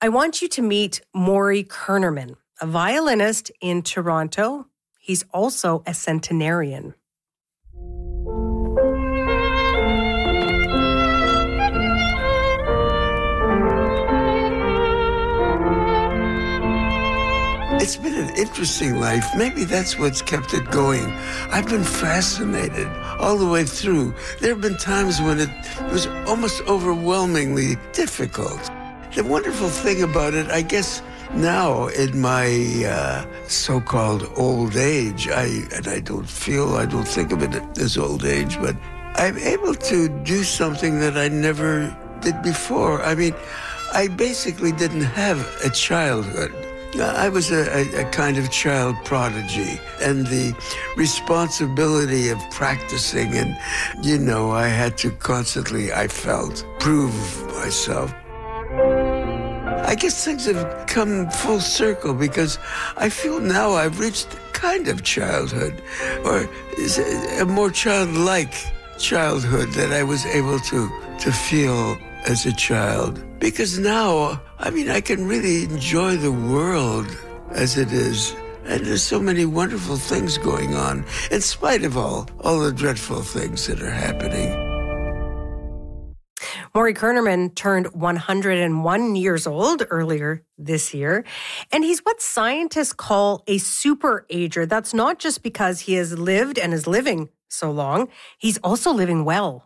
I want you to meet Maury Kernerman, a violinist in Toronto. He's also a centenarian. It's been an interesting life. Maybe that's what's kept it going. I've been fascinated all the way through. There have been times when it was almost overwhelmingly difficult. The wonderful thing about it, I guess now in my so-called old age, I don't think of it as old age, but I'm able to do something that I never did before. I mean, I basically didn't have a childhood. I was a kind of child prodigy, and the responsibility of practicing and, I had to constantly, I felt, prove myself. I guess things have come full circle because I feel now I've reached kind of childhood, or a more childlike childhood that I was able to feel as a child. Because now, I can really enjoy the world as it is. And there's so many wonderful things going on, in spite of all the dreadful things that are happening. Maury Kernerman turned 101 years old earlier this year, and he's what scientists call a super-ager. That's not just because he has lived and is living so long. He's also living well.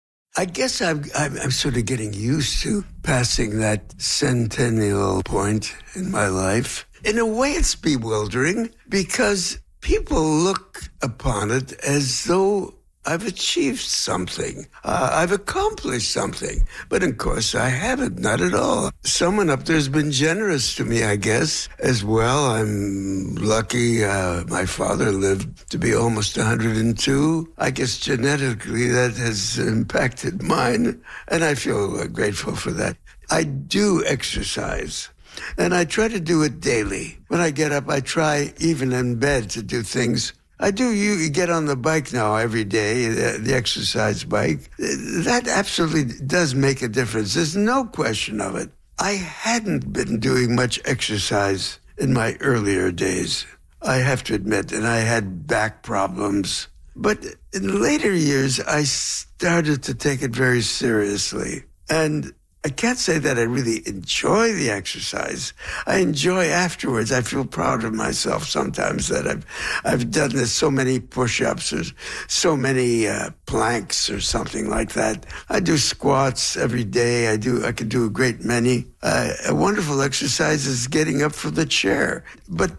I guess I'm sort of getting used to passing that centennial point in my life. In a way, it's bewildering because people look upon it as though I've achieved something. I've accomplished something. But of course, I haven't, not at all. Someone up there's been generous to me, I guess, as well. I'm lucky. My father lived to be almost 102. I guess genetically that has impacted mine, and I feel grateful for that. I do exercise, and I try to do it daily. When I get up, I try, even in bed, to do things. I do get on the bike now every day, the exercise bike. That absolutely does make a difference. There's no question of it. I hadn't been doing much exercise in my earlier days, I have to admit, and I had back problems. But in later years, I started to take it very seriously. And I can't say that I really enjoy the exercise. I enjoy afterwards. I feel proud of myself sometimes that I've done this, so many push-ups or so many planks or something like that. I do squats every day. I could do a great many. A wonderful exercise is getting up from the chair, but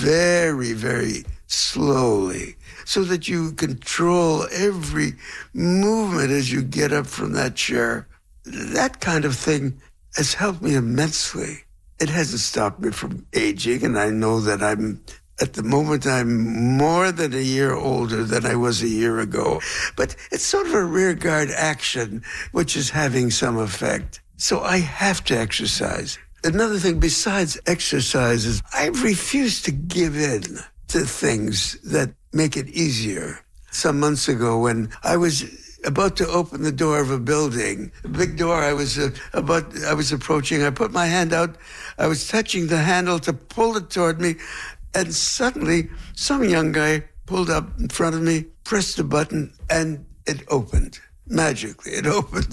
very, very slowly, so that you control every movement as you get up from that chair. That kind of thing has helped me immensely. It hasn't stopped me from aging, and I know that at the moment, I'm more than a year older than I was a year ago. But it's sort of a rearguard action, which is having some effect. So I have to exercise. Another thing besides exercise is I refuse to give in to things that make it easier. Some months ago, when I was about to open the door of a building, a big door I was approaching. I put my hand out. I was touching the handle to pull it toward me, and suddenly some young guy pulled up in front of me, pressed a button, and it opened. Magically, it opened.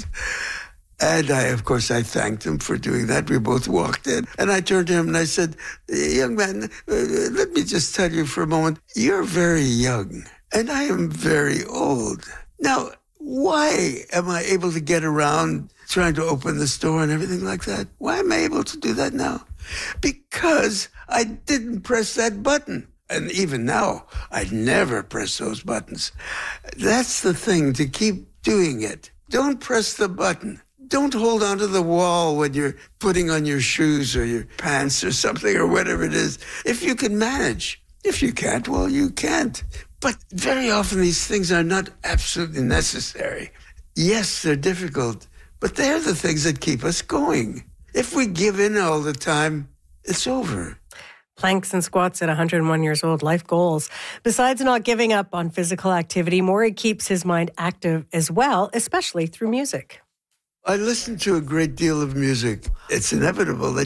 And I thanked him for doing that. We both walked in, and I turned to him and I said, "Young man, let me just tell you for a moment, you're very young, and I am very old. Now, why am I able to get around trying to open this door and everything like that? Why am I able to do that now? Because I didn't press that button. And even now, I never press those buttons. That's the thing, to keep doing it. Don't press the button. Don't hold onto the wall when you're putting on your shoes or your pants or something or whatever it is. If you can manage. If you can't, well, you can't. But very often these things are not absolutely necessary. Yes, they're difficult, but they're the things that keep us going. If we give in all the time, it's over. Planks and squats at 101 years old, life goals. Besides not giving up on physical activity, Maury keeps his mind active as well, especially through music. I listen to a great deal of music. It's inevitable that